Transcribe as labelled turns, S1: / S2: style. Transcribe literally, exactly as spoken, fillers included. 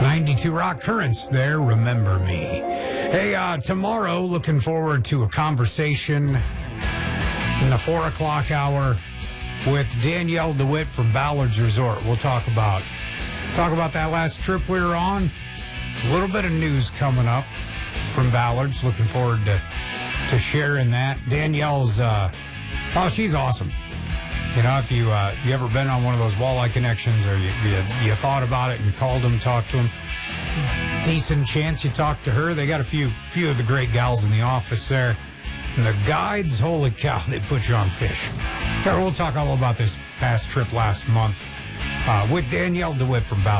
S1: ninety-two Rock Currents there, Remember Me. Hey, uh, tomorrow, looking forward to a conversation in the four o'clock hour with Danielle DeWitt from Ballard's Resort. We'll talk about talk about that last trip we were on. A little bit of news coming up from Ballard's. Looking forward to to sharing that. Danielle's, uh, oh, she's awesome. You know, if you uh, you ever been on one of those walleye connections, or you, you you thought about it and called them, talked to them, decent chance you talked to her. They got a few few of the great gals in the office there, and the guides, holy cow, they put you on fish. Here, we'll talk all about this past trip last month uh, with Danielle DeWitt from Ballard.